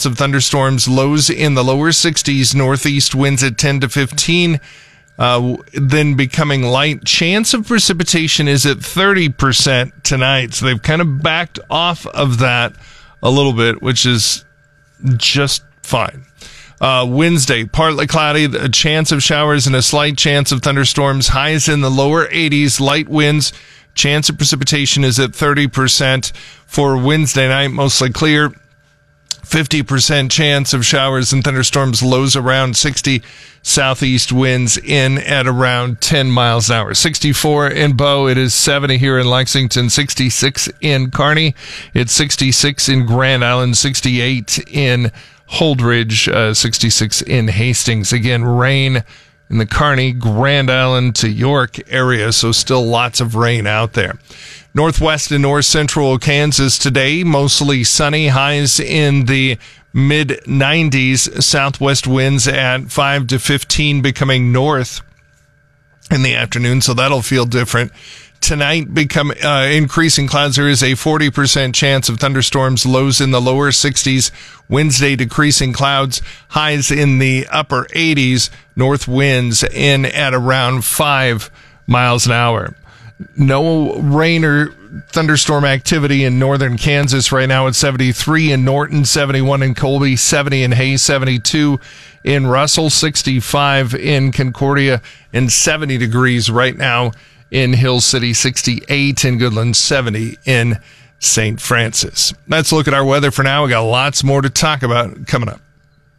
chance of thunderstorms, lows in the lower 60s, northeast winds at 10 to 15. Then becoming light. Chance of precipitation is at 30% tonight. So they've kind of backed off of that a little bit, which is just fine. Wednesday, partly cloudy, a chance of showers and a slight chance of thunderstorms. Highs in the lower 80s, light winds. Chance of precipitation is at 30% for Wednesday night, mostly clear. 50% chance of showers and thunderstorms, lows around 60, southeast winds in at around 10 miles an hour. 64 in Bow, it is 70 here in Lexington, 66 in Kearney, it's 66 in Grand Island, 68 in Holdridge, 66 in Hastings. Again, rain in the Kearney, Grand Island to York area, so still lots of rain out there. Northwest and north central Kansas today, mostly sunny, highs in the mid-90s, southwest winds at 5 to 15, becoming north in the afternoon, so that'll feel different. Tonight, increasing clouds. There is a 40% chance of thunderstorms, lows in the lower 60s. Wednesday, decreasing clouds, highs in the upper 80s, north winds in at around 5 miles an hour. No rain or thunderstorm activity in northern Kansas right now at 73 in Norton, 71 in Colby, 70 in Hayes, 72 in Russell, 65 in Concordia, and 70 degrees right now in Hill City, 68 in Goodland, 70 in St. Francis. Let's look at our weather for now. We got lots more to talk about coming up.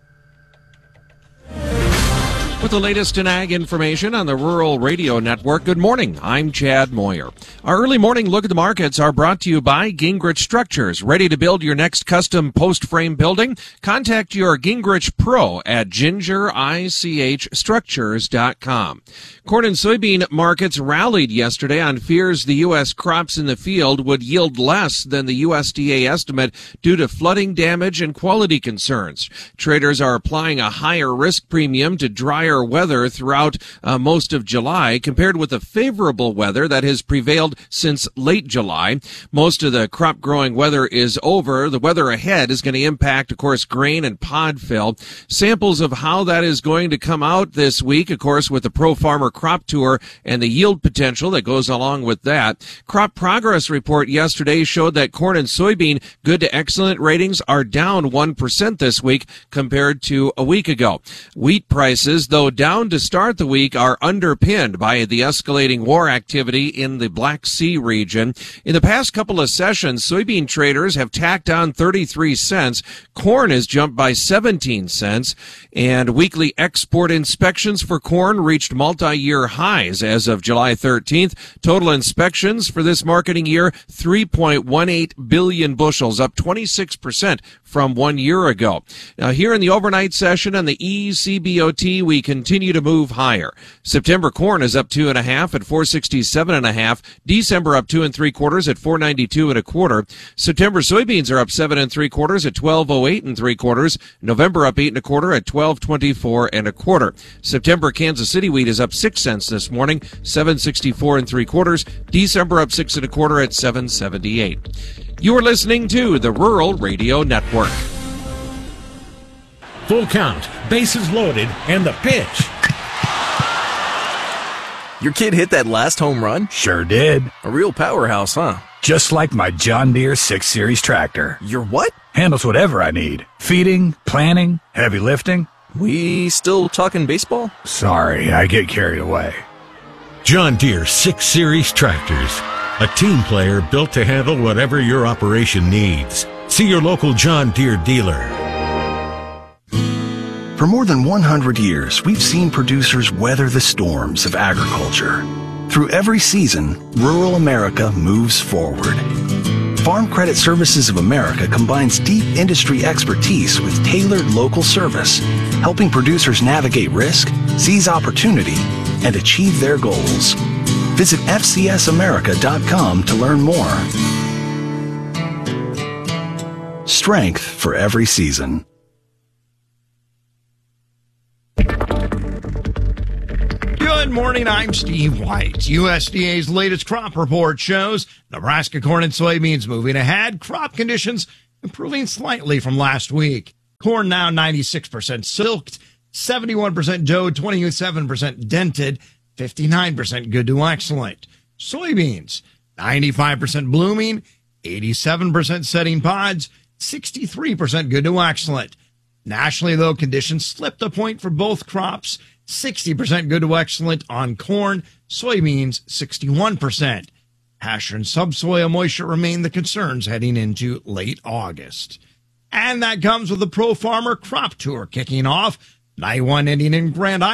With the latest in ag information on the Rural Radio Network, good morning. I'm Chad Moyer. Our early morning look at the markets are brought to you by Gingrich Structures. Ready to build your next custom post-frame building? Contact your Gingrich Pro at gingerichstructures.com. Corn and soybean markets rallied yesterday on fears the U.S. crops in the field would yield less than the USDA estimate due to flooding damage and quality concerns. Traders are applying a higher risk premium to drier weather throughout most of July compared with the favorable weather that has prevailed since late July. Most of the crop growing weather is over. The weather ahead is going to impact, of course, grain and pod fill. Samples of how that is going to come out this week, of course, with the Pro Farmer Crop Tour and the yield potential that goes along with that. Crop progress report yesterday showed that corn and soybean good to excellent ratings are down 1% this week compared to a week ago. Wheat prices, though down to start the week, are underpinned by the escalating war activity in the Black Sea region. In the past couple of sessions, soybean traders have tacked on 33 cents. Corn has jumped by 17 cents. And weekly export inspections for corn reached multi-year highs as of July 13th. Total inspections for this marketing year, 3.18 billion bushels, up 26% from 1 year ago. Now, here in the overnight session on the ECBOT, we continue to move higher. September corn is up 2.5 at 467.5. December up 2 3/4 at 492.25. September soybeans are up 7 3/4 at 1208 3/4. November up 8 1/4 at 1224 1/4. September Kansas City wheat is up 6 cents this morning, 764 3/4. December up 6 1/4 at 778. You are listening to the Rural Radio Network. Full count, bases loaded, and the pitch. Your kid hit that last home run? Sure did. A real powerhouse, huh? Just like my John Deere 6 Series tractor. Your what? Handles whatever I need. Feeding, planting, heavy lifting. We still talking baseball? Sorry, I get carried away. John Deere 6 Series tractors. A team player built to handle whatever your operation needs. See your local John Deere dealer. For more than 100 years, we've seen producers weather the storms of agriculture. Through every season, rural America moves forward. Farm Credit Services of America combines deep industry expertise with tailored local service, helping producers navigate risk, seize opportunity, and achieve their goals. Visit FCSAmerica.com to learn more. Strength for every season. Good morning, I'm Steve White. USDA's latest crop report shows Nebraska corn and soybeans moving ahead, crop conditions improving slightly from last week. Corn now 96% silked, 71% jowed, 27% dented, 59% good to excellent. Soybeans, 95% blooming, 87% setting pods, 63% good to excellent. Nationally, though, conditions slipped a point for both crops, 60% good to excellent on corn, soybeans 61%. Pasture and subsoil moisture remain the concerns heading into late August. And that comes with the Pro Farmer Crop Tour kicking off. Night one ending in Grand Island.